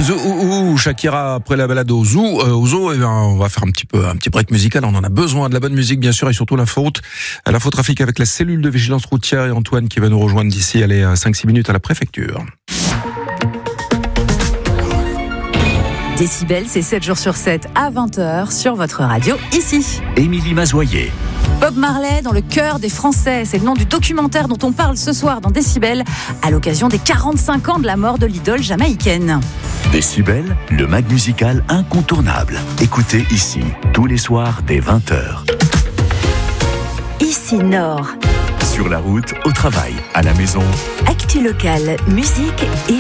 Shakira après la balade au zoo. Au zoo, on va faire un petit break musical. On en a besoin de la bonne musique, bien sûr, et surtout l'infotrafic avec la cellule de vigilance routière et Antoine qui va nous rejoindre d'ici 5-6 minutes à la préfecture. Décibel, c'est 7 jours sur 7 à 20h sur votre radio, ici. Émilie Mazoyer. Bob Marley dans le cœur des Français, c'est le nom du documentaire dont on parle ce soir dans Décibel, à l'occasion des 45 ans de la mort de l'idole jamaïcaine. Décibel, le mag musical incontournable. Écoutez ici, tous les soirs dès 20h. Ici Nord. Sur la route, au travail, à la maison. Actu locale, musique et